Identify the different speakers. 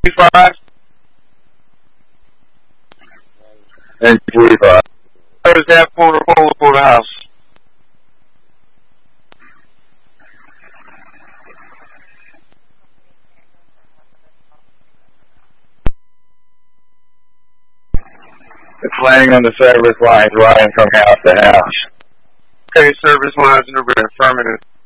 Speaker 1: 5
Speaker 2: and 45.
Speaker 1: There's that corner for the house.
Speaker 2: It's laying on the service lines running from house to house.
Speaker 1: Okay, service lines in the rear. Affirmative.